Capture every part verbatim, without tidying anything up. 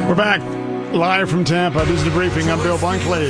We're back live from Tampa. This is the briefing. I'm Bill Bunkley.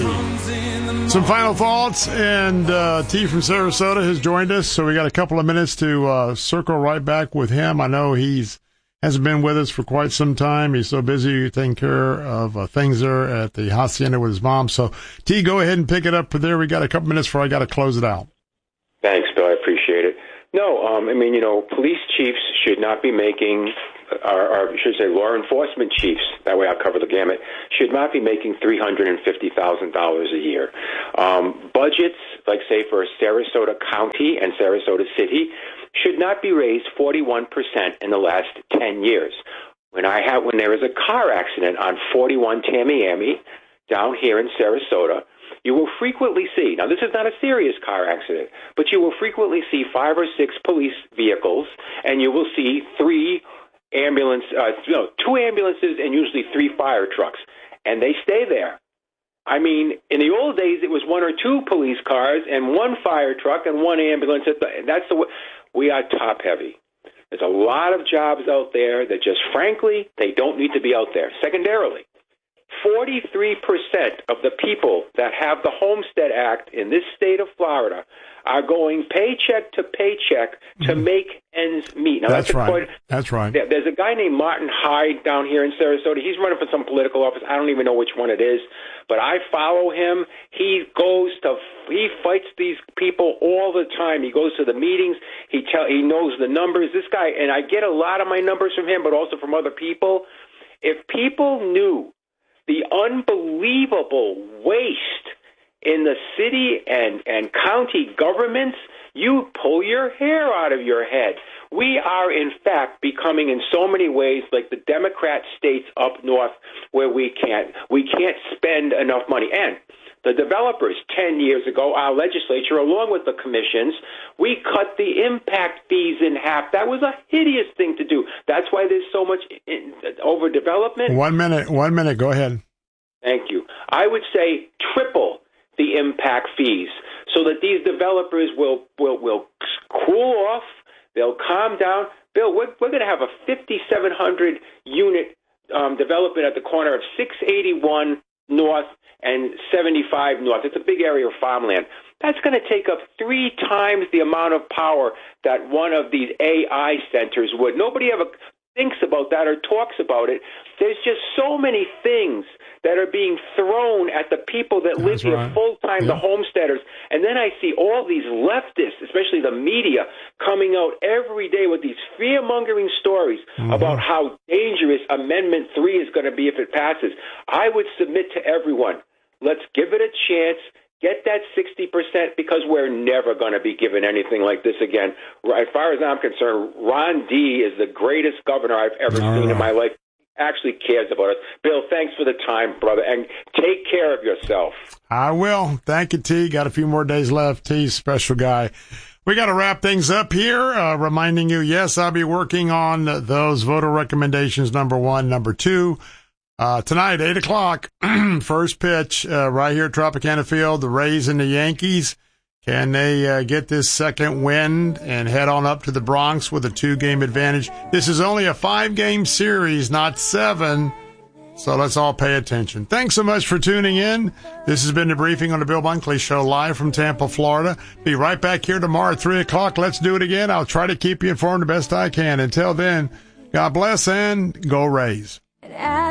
Some final thoughts, and uh, T from Sarasota has joined us, so we got a couple of minutes to uh, circle right back with him. I know he's hasn't been with us for quite some time. He's so busy taking care of uh, things there at the hacienda with his mom. So, T, go ahead and pick it up for there. We got a couple minutes before I got to close it out. Thanks, Bill. I appreciate it. No, um, I mean, you know, police chiefs should not be making, or, or I should say law enforcement chiefs, that way I'll cover the gamut, should not be making three hundred fifty thousand dollars a year. Um, budgets, like say for Sarasota County and Sarasota City, should not be raised forty-one percent in the last ten years. When I have, when there is a car accident on forty-one Tamiami down here in Sarasota, you will frequently see, now this is not a serious car accident, but you will frequently see five or six police vehicles, and you will see three ambulance, uh, no, two ambulances and usually three fire trucks, and they stay there. I mean, in the old days, it was one or two police cars and one fire truck and one ambulance. That's the way. We are top heavy. There's a lot of jobs out there that just, frankly, they don't need to be out there. Secondarily, forty-three percent of the people that have the Homestead Act in this state of Florida are going paycheck to paycheck to mm-hmm. make ends meet. Now, that's, that's right. Quite, that's right. There's a guy named Martin Hyde down here in Sarasota. He's running for some political office. I don't even know which one it is, but I follow him. He goes to, he fights these people all the time. He goes to the meetings. He tell, he knows the numbers. This guy, and I get a lot of my numbers from him, but also from other people. If people knew the unbelievable waste in the city and, and county governments, you pull your hair out of your head. We are, in fact, becoming in so many ways like the Democrat states up north where we can't, we can't spend enough money. And the developers, ten years ago, our legislature, along with the commissions, we cut the impact fees in half. That was a hideous thing to do. That's why there's so much in, overdevelopment. One minute, one minute, go ahead. Thank you. I would say triple the impact fees so that these developers will, will, will cool off, they'll calm down. Bill, we're, we're going to have a fifty-seven hundred unit um, development at the corner of six eighty-one North and seventy-five North. It's a big area of farmland. That's going to take up three times the amount of power that one of these A I centers would. Nobody ever thinks about that or talks about it. There's just so many things that are being thrown at the people that live That's here right. full-time, yeah. the homesteaders. And then I see all these leftists, especially the media, coming out every day with these fear-mongering stories mm-hmm. about how dangerous Amendment three is going to be if it passes. I would submit to everyone, let's give it a chance. Get that sixty percent because we're never going to be given anything like this again. As far as I'm concerned, Ron D. is the greatest governor I've ever All seen right. in my life. Actually cares about us. Bill, thanks for the time, brother, and take care of yourself. I will. Thank you, T. Got a few more days left. T's special guy. We got to wrap things up here, uh, reminding you, yes, I'll be working on those voter recommendations, number one, number two. Uh, tonight, eight o'clock, first pitch, uh, right here at Tropicana Field, the Rays and the Yankees. Can they, uh, get this second win and head on up to the Bronx with a two-game advantage? This is only a five-game series, not seven. So let's all pay attention. Thanks so much for tuning in. This has been the briefing on the Bill Bunkley Show live from Tampa, Florida. Be right back here tomorrow at three o'clock. Let's do it again. I'll try to keep you informed the best I can. Until then, God bless and go Rays.